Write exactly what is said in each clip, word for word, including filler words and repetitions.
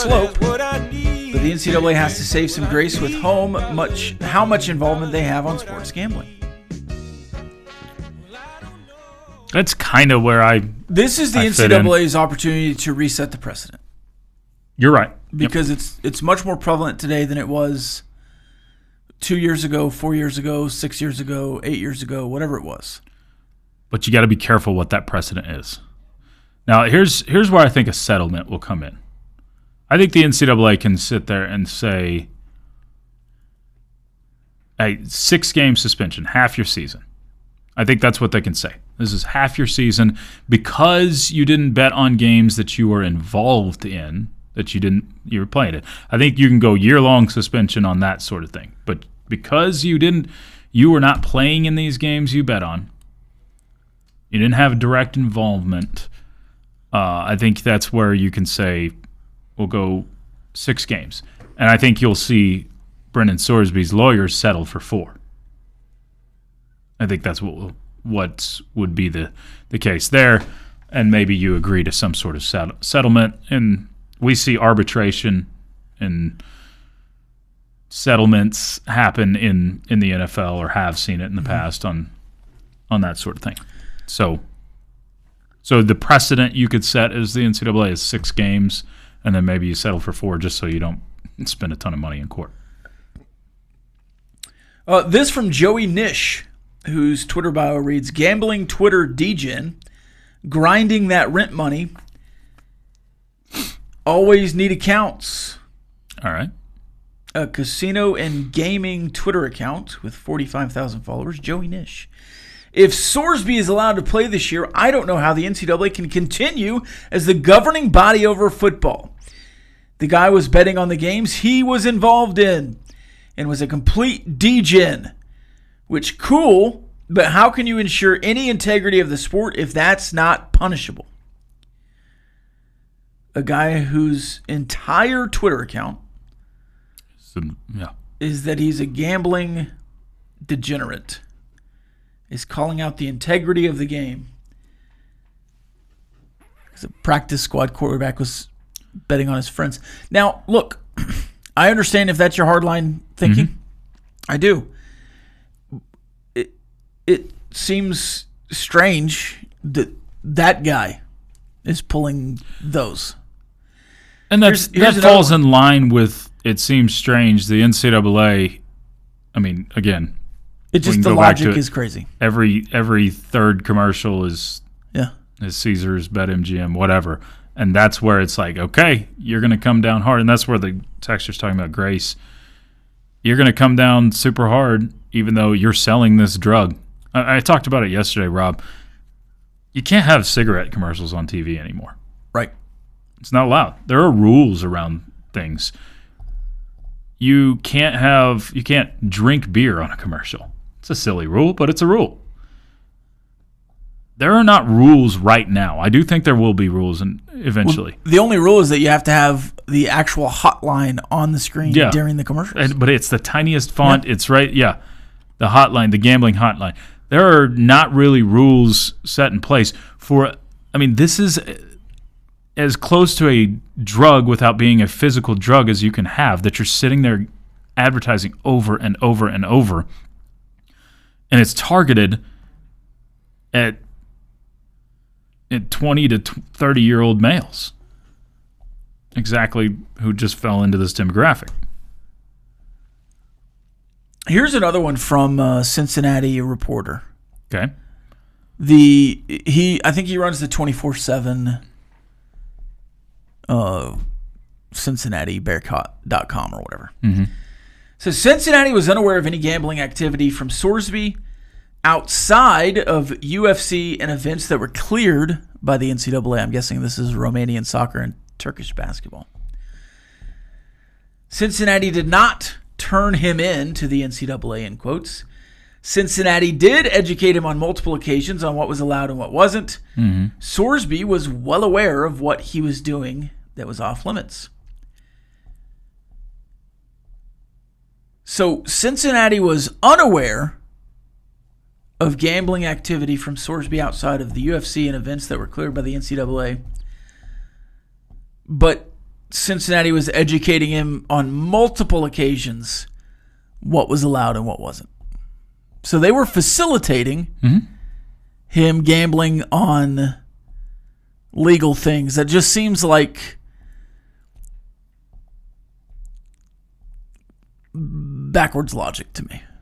slope, but the N C double A has to save some grace with home much how much involvement they have on sports gambling. That's kind of where I This is the I N C double A's opportunity to reset the precedent. You're right. Because yep. it's it's much more prevalent today than it was two years ago, four years ago, six years ago, eight years ago, whatever it was. But you got to be careful what that precedent is. Now, here's here's where I think a settlement will come in. I think the N C double A can sit there and say, hey, six-game suspension, half your season. I think that's what they can say. This is half your season because you didn't bet on games that you were involved in, that you didn't you were playing it. I think you can go year-long suspension on that sort of thing. But because you didn't you were not playing in these games you bet on, you didn't have direct involvement, uh, I think that's where you can say we'll go six games. And I think you'll see Brendan Sorsby's lawyers settle for four. I think that's what what would be the, the case there, and maybe you agree to some sort of settle, settlement. And we see arbitration and settlements happen in, in the N F L, or have seen it in the past on on that sort of thing. So, so the precedent you could set as the N C double A is six games, and then maybe you settle for four just so you don't spend a ton of money in court. Uh, this from Joey Nish, whose Twitter bio reads, gambling Twitter degen, grinding that rent money, always need accounts. All right. A casino and gaming Twitter account with forty-five thousand followers, Joey Nish. If Sorsby is allowed to play this year, I don't know how the N C double A can continue as the governing body over football. The guy was betting on the games he was involved in and was a complete degen. Which, cool, but how can you ensure any integrity of the sport if that's not punishable? A guy whose entire Twitter account so, yeah. is that he's a gambling degenerate is calling out the integrity of the game. Because a practice squad quarterback was betting on his friends. Now, look, I understand if that's your hardline thinking. Mm-hmm. I do. It it seems strange that that guy is pulling those. And that's, here's, here's that falls one. in line with, it seems strange, the N C double A, I mean, again, It just the logic is crazy. Every every third commercial is yeah is Caesars, BetMGM, whatever, and that's where it's like, okay, you're going to come down hard, and that's where the texter's talking about grace. You're going to come down super hard, even though you're selling this drug. I, I talked about it yesterday, Rob. You can't have cigarette commercials on T V anymore. Right. It's not allowed. There are rules around things. You can't have you can't drink beer on a commercial. It's a silly rule, but it's a rule. There are not rules right now. I do think there will be rules and eventually. Well, the only rule is that you have to have the actual hotline on the screen yeah. during the commercials. And, but it's the tiniest font. Yeah. It's right, yeah. The hotline, the gambling hotline. There are not really rules set in place for, I mean, this is as close to a drug without being a physical drug as you can have, that you're sitting there advertising over and over and over. And it's targeted at, at twenty to thirty-year-old males. Exactly who just fell into this demographic. Here's another one from uh, Cincinnati Reporter. Okay. The he I think he runs the twenty-four seven uh, Cincinnati Bearcat dot com or whatever. Mm-hmm. So Cincinnati was unaware of any gambling activity from Sorsby outside of U F C and events that were cleared by the N C double A. I'm guessing this is Romanian soccer and Turkish basketball. Cincinnati did not turn him in to the N C double A, in quotes. Cincinnati did educate him on multiple occasions on what was allowed and what wasn't. Mm-hmm. Sorsby was well aware of what he was doing that was off limits. So Cincinnati was unaware of gambling activity from Sorsby outside of the U F C and events that were cleared by the N C double A. But Cincinnati was educating him on multiple occasions what was allowed and what wasn't. So they were facilitating mm-hmm. him gambling on legal things. That just seems like backwards logic to me.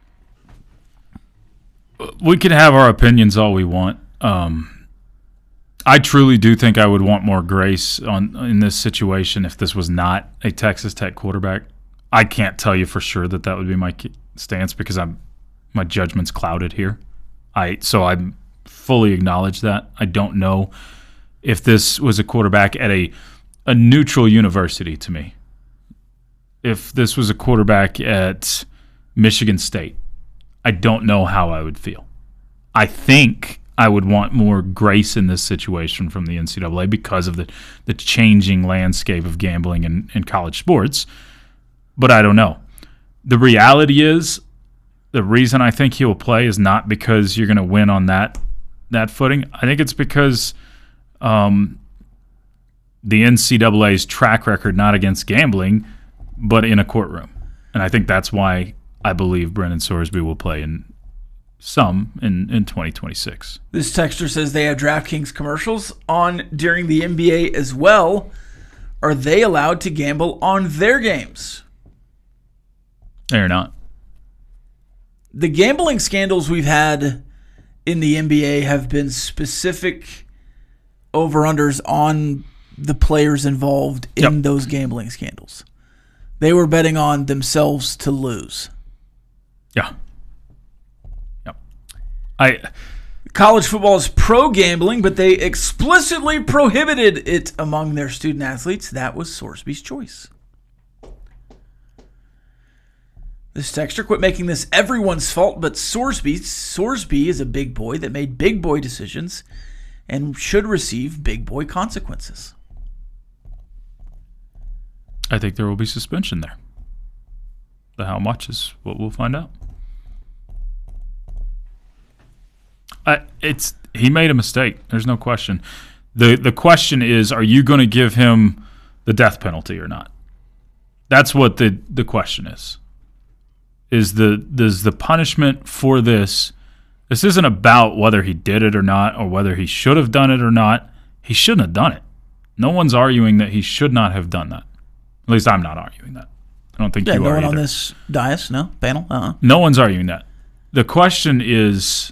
We can have our opinions all we want. Um, I truly do think I would want more grace on in this situation if this was not a Texas Tech quarterback. I can't tell you for sure that that would be my stance because I'm my judgment's clouded here. I so I fully acknowledge that. I don't know if this was a quarterback at a a neutral university to me. If this was a quarterback at Michigan State, I don't know how I would feel. I think I would want more grace in this situation from the N C double A because of the, the changing landscape of gambling in, in college sports. But I don't know. The reality is, the reason I think he will play is not because you're going to win on that that footing. I think it's because um, the N C double A's track record, not against gambling, but in a courtroom. And I think that's why I believe Brennan Sorsby will play in some in, in twenty twenty-six. This texter says they have DraftKings commercials on during the N B A as well. Are they allowed to gamble on their games? They're not. The gambling scandals we've had in the N B A have been specific over-unders on the players involved in yep. those gambling scandals. They were betting on themselves to lose. Yeah. Yep. I College football is pro-gambling, but they explicitly prohibited it among their student athletes. That was Sorsby's choice. This texter, quit making this everyone's fault, but Sorsby, Sorsby is a big boy that made big boy decisions and should receive big boy consequences. I think there will be suspension there. The how much is what we'll find out. I, it's he made a mistake. There's no question. The The question is, are you going to give him the death penalty or not? That's what the, the question is. Is the does the punishment for this this isn't about whether he did it or not or whether he should have done it or not. He shouldn't have done it. No one's arguing that he should not have done that. At least I'm not arguing that. I don't think yeah, you no are one either. on this dais, no panel. Uh-uh. No one's arguing that. The question is,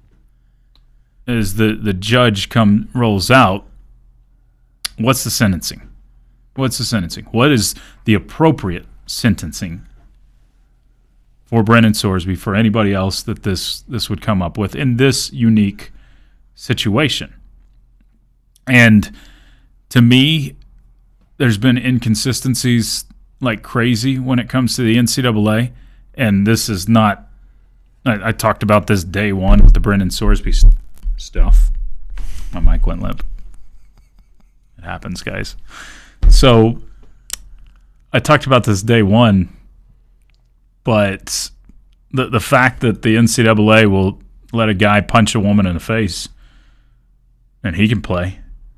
as the, the judge come rolls out, what's the sentencing? What's the sentencing? What is the appropriate sentencing for Brennan Sorsby, for anybody else that this this would come up with in this unique situation? And to me, there's been inconsistencies like crazy when it comes to the N C double A, and this is not I, I talked about this day one with the Brennan Sorsby st- stuff. My mic went limp. It happens, guys. So I talked about this day one, but the the fact that the N C double A will let a guy punch a woman in the face and he can play,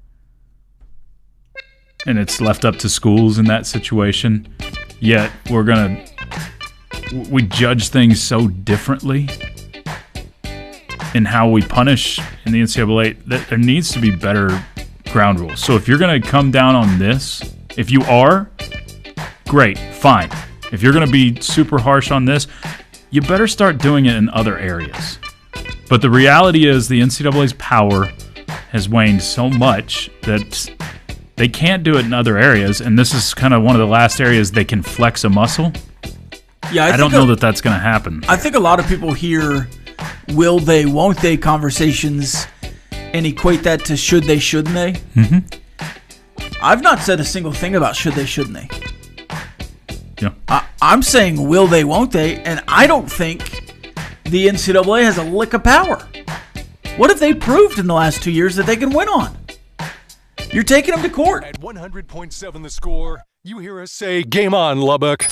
and it's left up to schools in that situation, yet we're going to we judge things so differently in how we punish in the N C double A that there needs to be better ground rules. So if you're going to come down on this, if you are, great, fine. If you're going to be super harsh on this, you better start doing it in other areas. But the reality is the N C double A's power has waned so much that they can't do it in other areas, and this is kind of one of the last areas they can flex a muscle. Yeah, I, I don't know a, that that's going to happen. I think a lot of people hear will they, won't they conversations and equate that to should they, shouldn't they. Mm-hmm. I've not said a single thing about should they, shouldn't they. Yeah. I, I'm saying will they, won't they, and I don't think the N C double A has a lick of power. What have they proved in the last two years that they can win on? You're taking them to court. At one hundred point seven The Score, you hear us say, game on, Lubbock.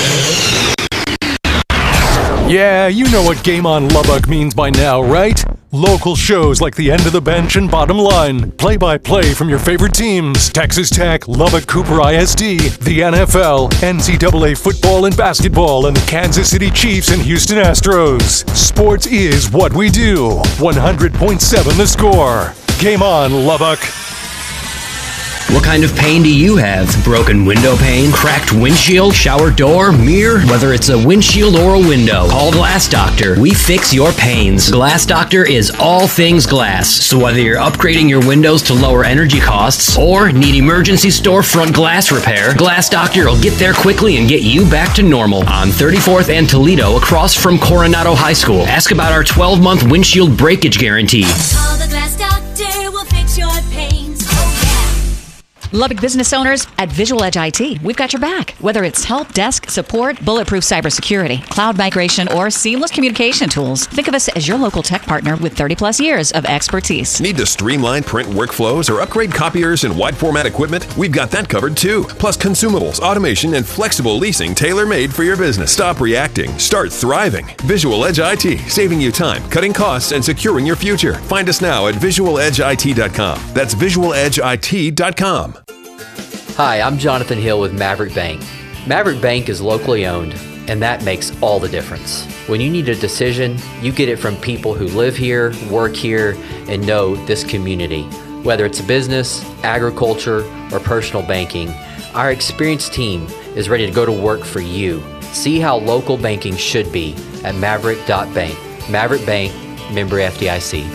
Yeah, you know what game on Lubbock means by now, right? Local shows like The End of the Bench and Bottom Line. Play-by-play from your favorite teams. Texas Tech, Lubbock Cooper I S D, the N F L, N C double A football and basketball, and the Kansas City Chiefs and Houston Astros. Sports is what we do. one hundred point seven The Score. Game on, Lubbock. What kind of pain do you have? Broken window pane? Cracked windshield? Shower door? Mirror? Whether it's a windshield or a window, call Glass Doctor. We fix your pains. Glass Doctor is all things glass. So whether you're upgrading your windows to lower energy costs or need emergency storefront glass repair, Glass Doctor will get there quickly and get you back to normal. On thirty-fourth and Toledo, across from Coronado High School. Ask about our twelve-month windshield breakage guarantee. Call the Glass Doctor, we'll fix your pains. Oh, yeah. Lubbock business owners at Visual Edge I T, we've got your back. Whether it's help desk, support, bulletproof cybersecurity, cloud migration, or seamless communication tools, think of us as your local tech partner with thirty plus years of expertise. Need to streamline print workflows or upgrade copiers and wide format equipment? We've got that covered too. Plus consumables, automation, and flexible leasing tailor-made for your business. Stop reacting. Start thriving. Visual Edge I T, saving you time, cutting costs, and securing your future. Find us now at visual edge I T dot com. That's visual edge I T dot com. Hi, I'm Jonathan Hill with Maverick Bank. Maverick Bank is locally owned, and that makes all the difference. When you need a decision, you get it from people who live here, work here, and know this community. Whether it's a business, agriculture, or personal banking, our experienced team is ready to go to work for you. See how local banking should be at maverick dot bank. Maverick Bank, member F D I C.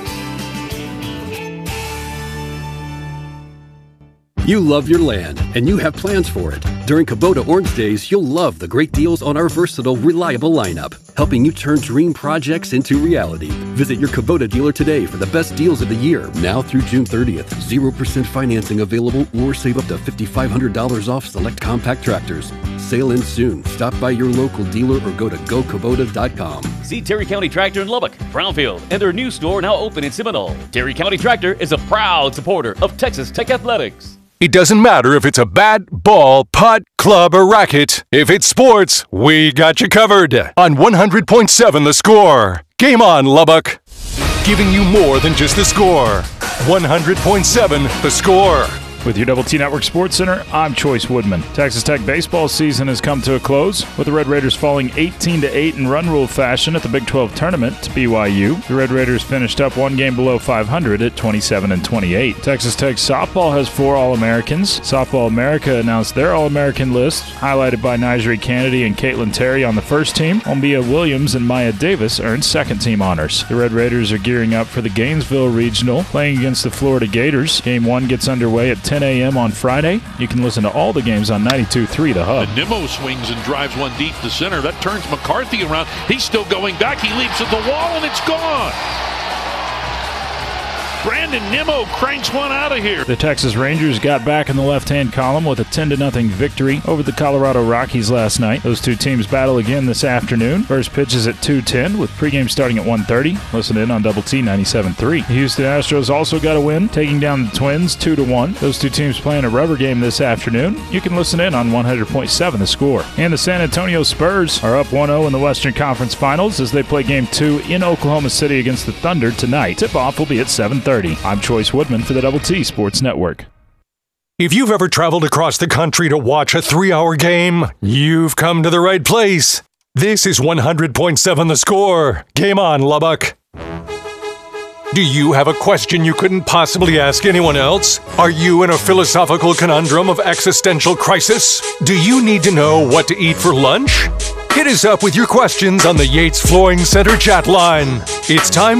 You love your land, and you have plans for it. During Kubota Orange Days, you'll love the great deals on our versatile, reliable lineup, helping you turn dream projects into reality. Visit your Kubota dealer today for the best deals of the year, now through June thirtieth. zero percent financing available, or save up to five thousand five hundred dollars off select compact tractors. Sale ends soon. Stop by your local dealer or go to go kubota dot com. See Terry County Tractor in Lubbock, Brownfield, and their new store now open in Seminole. Terry County Tractor is a proud supporter of Texas Tech Athletics. It doesn't matter if it's a bat, ball, putt, club, or racket. If it's sports, we got you covered. On one hundred point seven The Score. Game on, Lubbock. Giving you more than just the score. one hundred point seven The Score. With your Double T Network Sports Center, I'm Choice Woodman. Texas Tech baseball season has come to a close, with the Red Raiders falling eighteen to eight in run rule fashion at the Big twelve tournament to B Y U. The Red Raiders finished up one game below five hundred at twenty-seven and twenty-eight. Texas Tech softball has four All-Americans. Softball America announced their All-American list, highlighted by Nigeri Kennedy and Caitlin Terry on the first team. Ombia Williams and Maya Davis earned second-team honors. The Red Raiders are gearing up for the Gainesville Regional, playing against the Florida Gators. Game one gets underway at ten a.m. on Friday. You can listen to all the games on ninety-two point three The Hub. And Nimmo swings and drives one deep to center. That turns McCarthy around. He's still going back. He leaps at the wall, and it's gone. Brandon Nimmo cranks one out of here. The Texas Rangers got back in the left-hand column with a ten to nothing victory over the Colorado Rockies last night. Those two teams battle again this afternoon. First pitch is at two ten with pregame starting at one thirty. Listen in on Double T ninety-seven point three. The Houston Astros also got a win, taking down the Twins two to one. Those two teams playing a rubber game this afternoon. You can listen in on one hundred point seven The Score. And the San Antonio Spurs are up one oh in the Western Conference Finals as they play game two in Oklahoma City against the Thunder tonight. Tip-off will be at seven thirty. I'm Choice Woodman for the Double T Sports Network. If you've ever traveled across the country to watch a three-hour game, you've come to the right place. This is one hundred point seven The Score. Game on, Lubbock. Do you have a question you couldn't possibly ask anyone else? Are you in a philosophical conundrum of existential crisis? Do you need to know what to eat for lunch? Hit us up with your questions on the Yates Flooring Center chat line. It's time